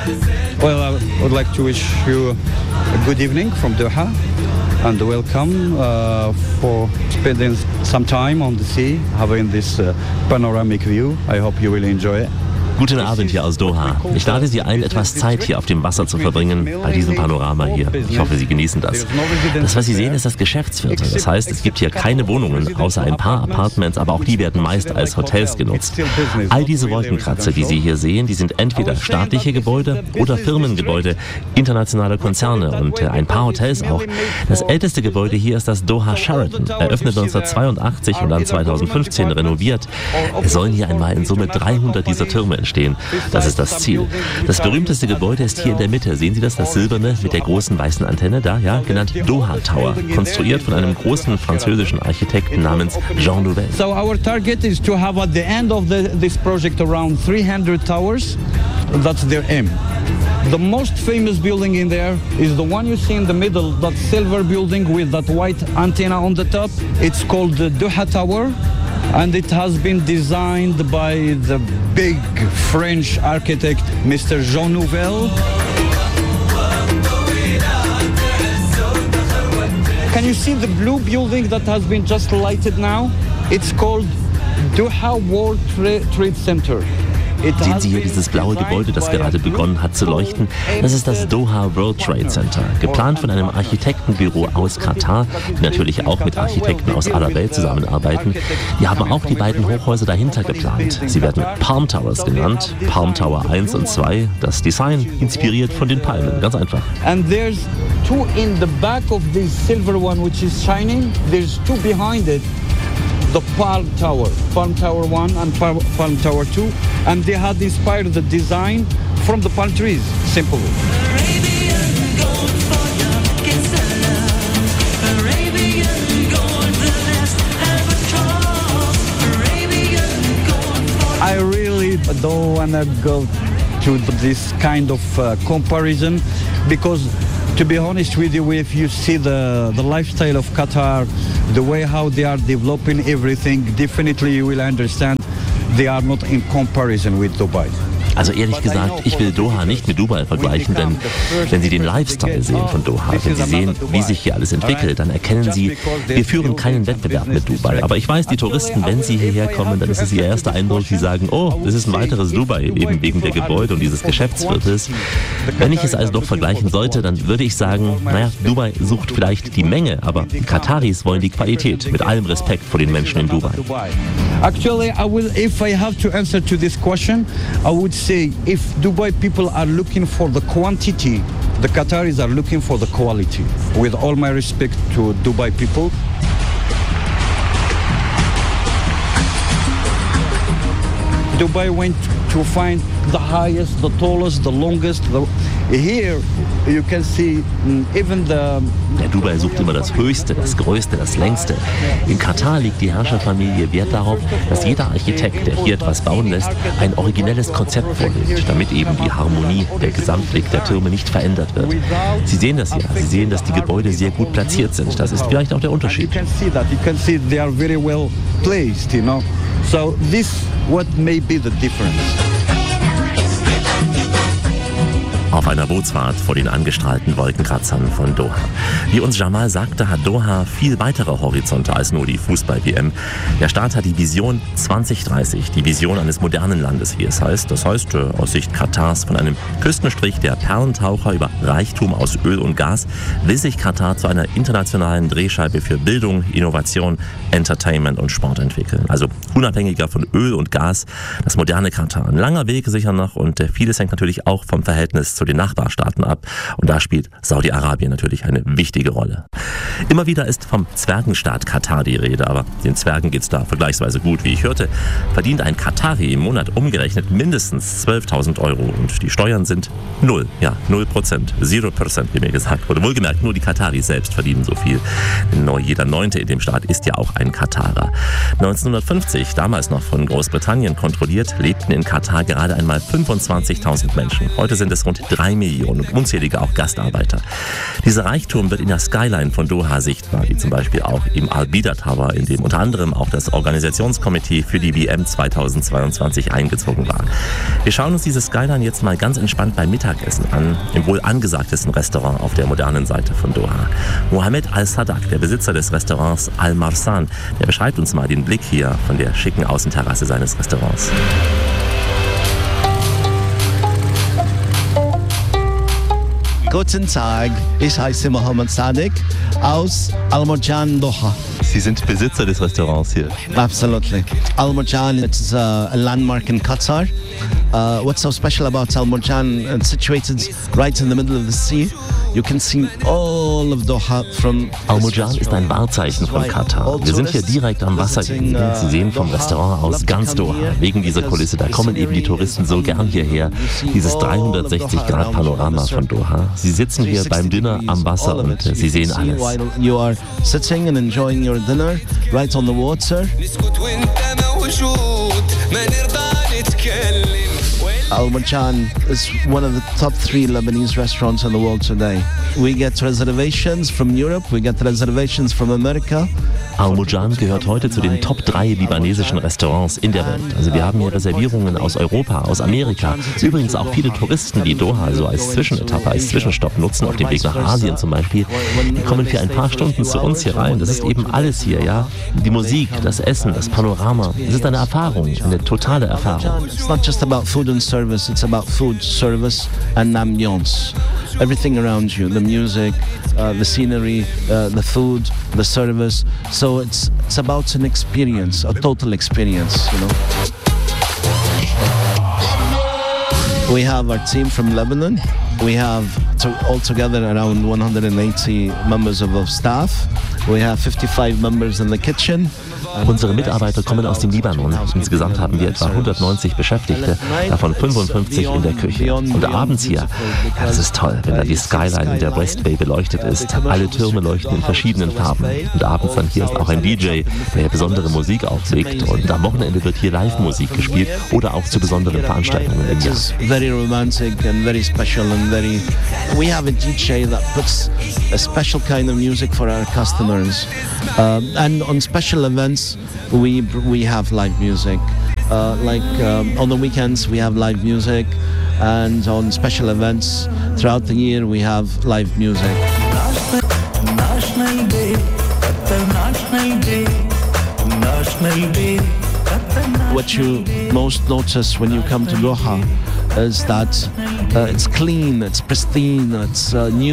Well, I would like to wish you a good evening from Doha and welcome for spending some time on the sea, having this panoramic view. I hope you will enjoy it. Guten Abend hier aus Doha. Ich lade Sie ein, etwas Zeit hier auf dem Wasser zu verbringen, bei diesem Panorama hier. Ich hoffe, Sie genießen das. Das, was Sie sehen, ist das Geschäftsviertel. Das heißt, es gibt hier keine Wohnungen, außer ein paar Apartments, aber auch die werden meist als Hotels genutzt. All diese Wolkenkratzer, die Sie hier sehen, die sind entweder staatliche Gebäude oder Firmengebäude, internationale Konzerne und ein paar Hotels auch. Das älteste Gebäude hier ist das Doha Sheraton, eröffnet 1982 und dann 2015 renoviert. Es sollen hier einmal in Summe 300 dieser Türme entstehen. Das ist das Ziel. Das berühmteste Gebäude ist hier in der Mitte. Sehen Sie das silberne mit der großen weißen Antenne da? Ja, genannt Doha Tower. Konstruiert von einem großen französischen Architekten namens Jean Nouvel. So our target is to have at the end of this project around 300 towers. That's their aim. The most famous building in there is the one you see in the middle, that silver building with that white antenna on the top. It's called the Doha Tower. And it has been designed by the big French architect, Mr. Jean Nouvel. Can you see the blue building that has been just lighted now? It's called Doha World Trade Center. Sehen Sie hier dieses blaue Gebäude, das gerade begonnen hat zu leuchten? Das ist das Doha World Trade Center. Geplant von einem Architektenbüro aus Katar, die natürlich auch mit Architekten aus aller Welt zusammenarbeiten. Die haben auch die beiden Hochhäuser dahinter geplant. Sie werden Palm Towers genannt. Palm Tower 1 und 2. Das Design inspiriert von den Palmen. Ganz einfach. And there's two in the back of this silver one which is shining. There's two behind it. The Palm Tower 1 and Palm Tower 2, and they had inspired the design from the palm trees, simply. I really don't want to go to this kind of comparison because, to be honest with you, if you see the lifestyle of Qatar, the way how they are developing everything, definitely you will understand they are not in comparison with Dubai. Also ehrlich gesagt, ich will Doha nicht mit Dubai vergleichen, denn wenn Sie den Lifestyle sehen von Doha, wenn Sie sehen, wie sich hier alles entwickelt, dann erkennen Sie, wir führen keinen Wettbewerb mit Dubai. Aber ich weiß, die Touristen, wenn sie hierher kommen, dann ist es ihr erster Eindruck, die sagen, oh, das ist ein weiteres Dubai, eben wegen der Gebäude und dieses Geschäftsviertels. Wenn ich es also doch vergleichen sollte, dann würde ich sagen, naja, Dubai sucht vielleicht die Menge, aber die Kataris wollen die Qualität, mit allem Respekt vor den Menschen in Dubai. Actually, if I have to answer to this question, I would say if Dubai people are looking for the quantity, the Qataris are looking for the quality. With all my respect to Dubai people. Dubai went to find the highest, the tallest, the longest. Here you can see even the... Der Dubai sucht immer das Höchste, das Größte, das Längste. In Katar legt die Herrscherfamilie Wert darauf, dass jeder Architekt, der hier etwas bauen lässt, ein originelles Konzept vorlegt, damit eben die Harmonie, der Gesamtblick der Türme nicht verändert wird. Sie sehen das ja, Sie sehen, dass die Gebäude sehr gut platziert sind. Das ist vielleicht auch der Unterschied. You can see they are very well placed, you know. So this what may be the difference. Auf einer Bootsfahrt vor den angestrahlten Wolkenkratzern von Doha. Wie uns Jamal sagte, hat Doha viel weitere Horizonte als nur die Fußball-WM. Der Staat hat die Vision 2030, die Vision eines modernen Landes, wie es heißt. Das heißt, aus Sicht Katars, von einem Küstenstrich der Perlentaucher über Reichtum aus Öl und Gas, will sich Katar zu einer internationalen Drehscheibe für Bildung, Innovation, Entertainment und Sport entwickeln. Also unabhängiger von Öl und Gas, das moderne Katar. Ein langer Weg sicher noch und vieles hängt natürlich auch vom Verhältnis zu den Nachbarstaaten ab. Und da spielt Saudi-Arabien natürlich eine wichtige Rolle. Immer wieder ist vom Zwergenstaat Katar die Rede, aber den Zwergen geht's da vergleichsweise gut. Wie ich hörte, verdient ein Katari im Monat umgerechnet mindestens 12.000 € und die Steuern sind 0%, 0%, wie mir gesagt wurde. Wohlgemerkt, nur die Kataris selbst verdienen so viel. Jeder Neunte in dem Staat ist ja auch ein Katarer. 1950 1990, damals noch von Großbritannien kontrolliert, lebten in Katar gerade einmal 25.000 Menschen. Heute sind es rund 3 Millionen und unzählige auch Gastarbeiter. Dieser Reichtum wird in der Skyline von Doha sichtbar, wie zum Beispiel auch im Al-Bida Tower, in dem unter anderem auch das Organisationskomitee für die WM 2022 eingezogen war. Wir schauen uns diese Skyline jetzt mal ganz entspannt beim Mittagessen an, im wohl angesagtesten Restaurant auf der modernen Seite von Doha. Mohammed Al-Sadak, der Besitzer des Restaurants Al-Marsan, der beschreibt uns mal den Blick hier von der schicken Außenterrasse seines Restaurants. Guten Tag, ich heiße Mohammed Sadak aus Al Marjan Doha. Sie sind Besitzer des Restaurants hier. Absolutely. Al Marjan, it's a landmark in Qatar. What's so special about Al Marjan? It's situated right in the middle of the sea. You can see all of Doha from... Al Marjan ist ein Wahrzeichen von Katar. Wir sind hier direkt am Wasser gelegen. Sie sehen vom Restaurant aus ganz Doha. Wegen dieser Kulisse, da kommen eben die Touristen so gern hierher. Dieses 360-Grad-Panorama von Doha. Sie sitzen hier beim Dinner am Wasser und Sie sehen alles. You are sitting and enjoying your dinner right on the water. Al Marjan is one of the top 3 Lebanese restaurants in the world today. We get reservations from Europe, we get reservations from America. Al Marjan gehört heute zu den Top 3 libanesischen Restaurants in der Welt. Also wir haben hier Reservierungen aus Europa, aus Amerika. Übrigens auch viele Touristen, die Doha so als Zwischenetappe, als Zwischenstopp nutzen, auf dem Weg nach Asien zum Beispiel. Die kommen für ein paar Stunden zu uns hier rein. Das ist eben alles hier, ja. Die Musik, das Essen, das Panorama. Es ist eine Erfahrung, eine totale Erfahrung. It's not just about food and service, it's about food, service and ambiance. Everything around you, the music, the scenery, the food, the service. So it's about an experience, a total experience, you know. We have our team from Lebanon. We have altogether around 180 members of the staff. We have 55 members in the kitchen. Unsere Mitarbeiter kommen aus dem Libanon. Insgesamt haben wir etwa 190 Beschäftigte, davon 55 in der Küche. Und abends hier, ja, das ist toll, wenn da die Skyline in der West Bay beleuchtet ist. Alle Türme leuchten in verschiedenen Farben. Und abends dann hier ist auch ein DJ, der besondere Musik auflegt. Und am Wochenende wird hier Live-Musik gespielt oder auch zu besonderen Veranstaltungen im Jahr. Very romantic and very special and very... We have a DJ that puts a special kind of music for our customers. And on special events, we have live music. On the weekends, we have live music. And on special events throughout the year, we have live music. National Day, National Day, National Day. What you most notice when you come to Doha is that it's clean, it's pristine, it's new.